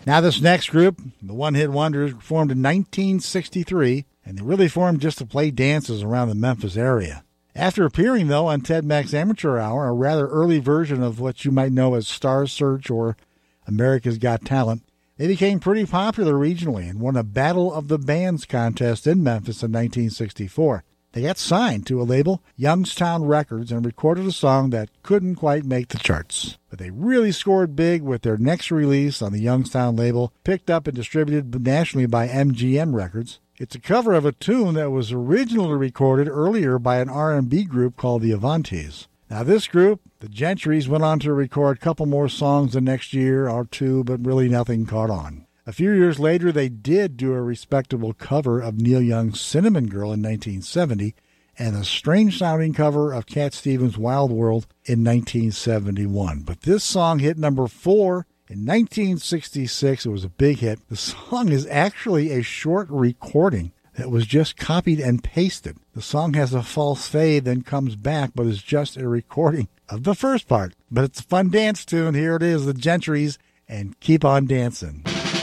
Now this next group, the One Hit Wonders, formed in 1963, and they really formed just to play dances around the Memphis area. After appearing, though, on Ted Mack's Amateur Hour, a rather early version of what you might know as Star Search or America's Got Talent, they became pretty popular regionally and won a Battle of the Bands contest in Memphis in 1964. They got signed to a label, Youngstown Records, and recorded a song that couldn't quite make the charts. But they really scored big with their next release on the Youngstown label, picked up and distributed nationally by MGM Records. It's a cover of a tune that was originally recorded earlier by an R&B group called the Avantis. Now this group, the Gentrys, went on to record a couple more songs the next year or two, but really nothing caught on. A few years later, they did do a respectable cover of Neil Young's Cinnamon Girl in 1970 and a strange-sounding cover of Cat Stevens' Wild World in 1971. But this song hit number 4 in 1966. It was a big hit. The song is actually a short recording that was just copied and pasted. The song has a false fade, then comes back, but is just a recording of the first part. But it's a fun dance tune. Here it is, the Gentrys, and Keep on Dancing.